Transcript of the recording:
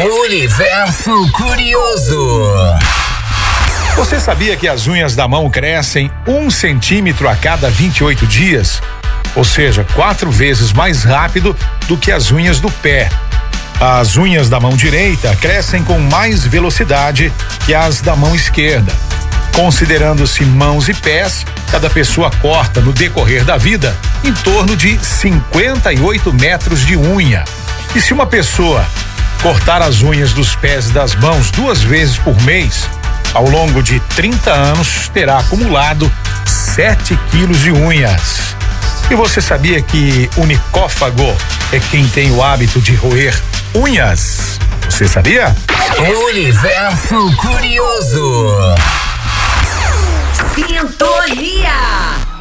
Universo Curioso. Você sabia que as unhas da mão crescem 1 centímetro a cada 28 dias? Ou seja, 4 vezes mais rápido do que as unhas do pé. As unhas da mão direita crescem com mais velocidade que as da mão esquerda. Considerando-se mãos e pés, cada pessoa corta no decorrer da vida em torno de 58 metros de unha. E se uma pessoa cortar as unhas dos pés e das mãos 2 vezes por mês, ao longo de 30 anos terá acumulado 7 quilos de unhas. E você sabia que unicófago é quem tem o hábito de roer unhas? Você sabia? Universo Curioso. Sintonia.